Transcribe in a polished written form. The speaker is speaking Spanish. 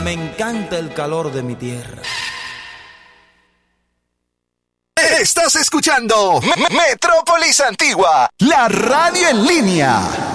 Me encanta el calor de mi tierra. Estás escuchando Metrópolis Antigua, la radio en línea.